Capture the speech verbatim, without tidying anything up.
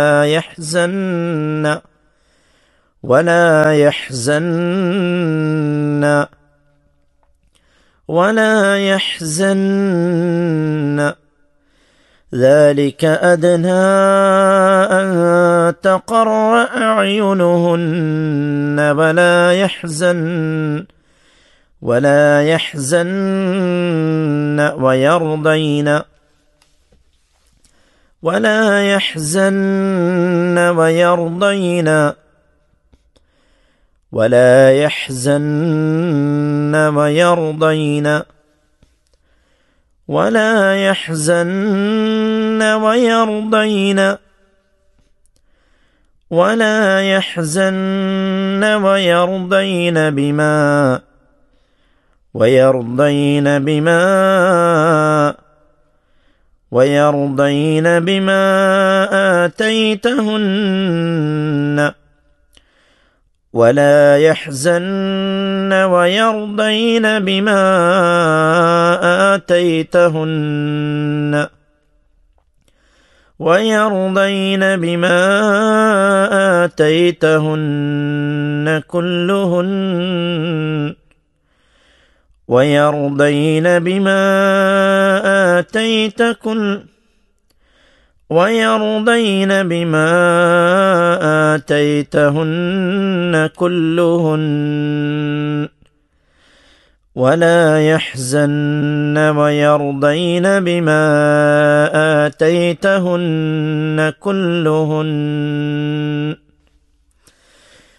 يحزن ولا يحزن ولا يحزن ذلك أدنى أن تقر أعينهن ولا يحزن ولا يحزن ويرضين ولا يحزن ويرضين ولا يحزن ويرضين ولا يحزن ويرضين ولا يحزن ويرضين بما ويرضين بما ويرضين بما آتيتهن ولا يحزن ويرضين بما آتيتهن ويرضين بما آتيتهن كلهن ويرضين بما آتيت كل ويرضين بما آتيتهن كلهن ولا يحزن ويرضين بما آتيتهن كلهن